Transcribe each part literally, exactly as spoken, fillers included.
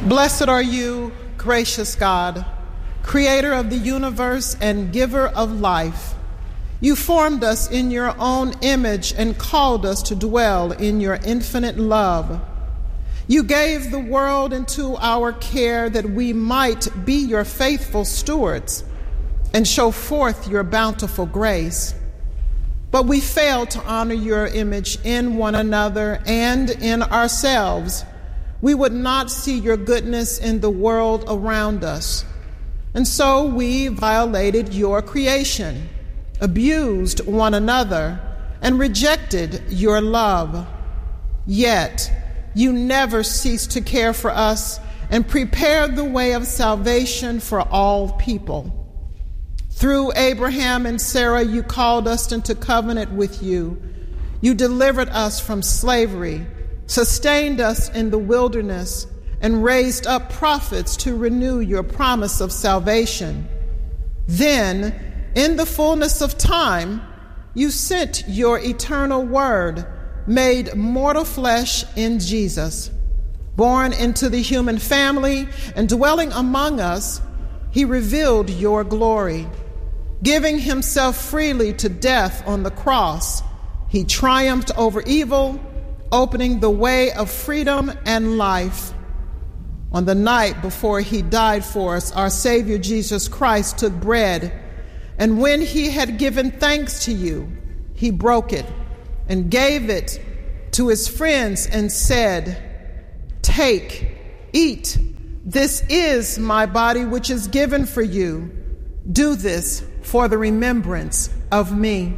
Blessed are you, gracious God, creator of the universe and giver of life. You formed us in your own image and called us to dwell in your infinite love. You gave the world into our care that we might be your faithful stewards and show forth your bountiful grace. But we failed to honor your image in one another and in ourselves. We would not see your goodness in the world around us. And so we violated your creation, abused one another, and rejected your love. Yet you never ceased to care for us and prepared the way of salvation for all people. Through Abraham and Sarah, you called us into covenant with you. You delivered us from slavery, sustained us in the wilderness, and raised up prophets to renew your promise of salvation. Then, in the fullness of time, you sent your eternal word, made mortal flesh in Jesus. Born into the human family and dwelling among us, he revealed your glory. Giving himself freely to death on the cross, he triumphed over evil, opening the way of freedom and life. On the night before he died for us, our Savior Jesus Christ took bread, and when he had given thanks to you, he broke it and gave it to his friends and said, "Take, eat. This is my body which is given for you. Do this for the remembrance of me."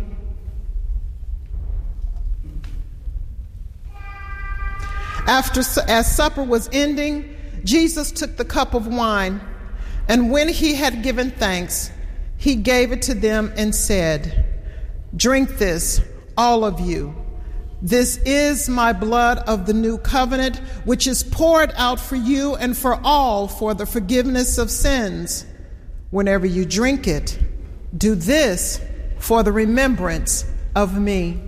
After, as supper was ending, Jesus took the cup of wine, and when he had given thanks, he gave it to them and said, "Drink this, all of you. This is my blood of the new covenant, which is poured out for you and for all for the forgiveness of sins. Whenever you drink it, do this for the remembrance of me."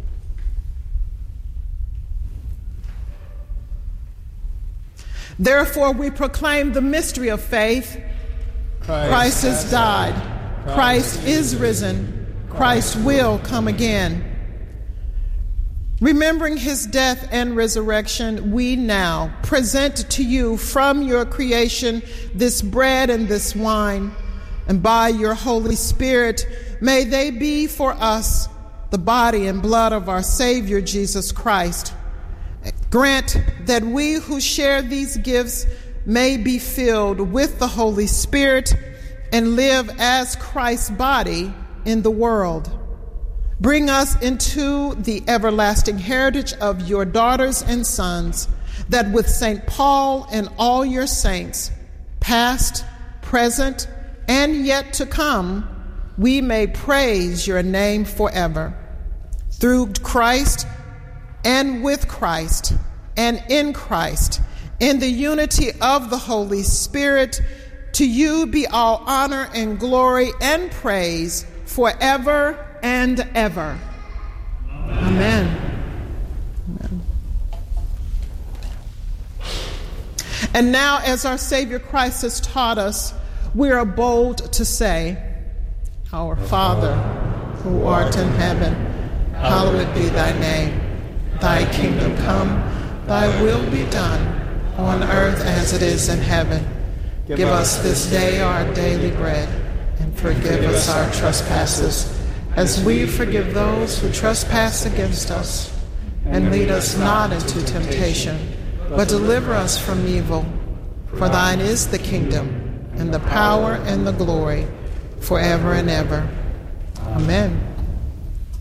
Therefore, we proclaim the mystery of faith. Christ, Christ has died. Christ, Christ is risen. Christ will come again. Remembering his death and resurrection, we now present to you from your creation this bread and this wine, and by your Holy Spirit, may they be for us the body and blood of our Savior Jesus Christ. Grant that we who share these gifts may be filled with the Holy Spirit and live as Christ's body in the world. Bring us into the everlasting heritage of your daughters and sons, that with Saint Paul and all your saints, past, present, and yet to come, we may praise your name forever. Through Christ and with Christ and in Christ, in the unity of the Holy Spirit, to you be all honor and glory and praise forever and ever. Amen. Amen. And now, as our Savior Christ has taught us, we are bold to say, "Our Father, who art in heaven, hallowed be thy name. Thy kingdom come, thy will be done, on earth as it is in heaven. Give us this day our daily bread, and forgive us our trespasses, as we forgive those who trespass against us. And lead us not into temptation, but deliver us from evil. For thine is the kingdom, and the power, and the glory, forever and ever. Amen.